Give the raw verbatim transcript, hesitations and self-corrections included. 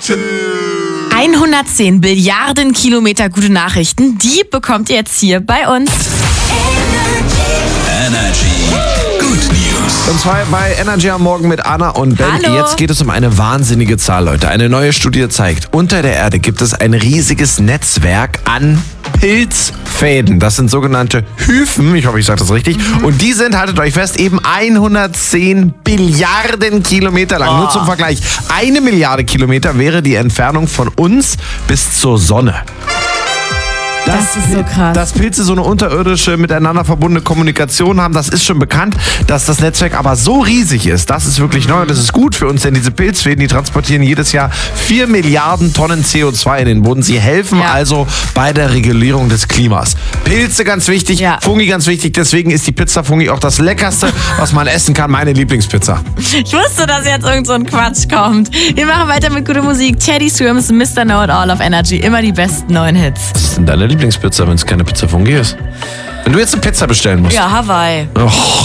hundertzehn Billiarden Kilometer gute Nachrichten, die bekommt ihr jetzt hier bei uns. Energy Good News. Und zwar bei Energy am Morgen mit Anna und Ben. Hallo. Jetzt geht es um eine wahnsinnige Zahl, Leute. Eine neue Studie zeigt, unter der Erde gibt es ein riesiges Netzwerk an Pilzfäden. Das sind sogenannte Hyphen, ich hoffe, ich sage das richtig. Mhm. Und die sind, haltet euch fest, eben hundertzehn Billiarden Kilometer lang. Oh. Nur zum Vergleich, eine Milliarde Kilometer wäre die Entfernung von uns bis zur Sonne. Das, das ist so krass. Dass Pilze so eine unterirdische, miteinander verbundene Kommunikation haben, das ist schon bekannt. Dass das Netzwerk aber so riesig ist, das ist wirklich neu und das ist gut für uns, denn diese Pilzfäden, die transportieren jedes Jahr vier Milliarden Tonnen C O zwei in den Boden. Sie helfen ja. also bei der Regulierung des Klimas. Pilze ganz wichtig, ja. Fungi ganz wichtig, deswegen ist die Pizza Fungi auch das Leckerste, was man essen kann, meine Lieblingspizza. Ich wusste, dass jetzt irgend so ein Quatsch kommt. Wir machen weiter mit guter Musik. Teddy Swims, Mister Know It All auf Energy. Immer die besten neuen Hits. Was ist denn deine Lieblingspizza, wenn es keine Pizza Fungi ist? Wenn du jetzt eine Pizza bestellen musst. Ja, Hawaii. Oh.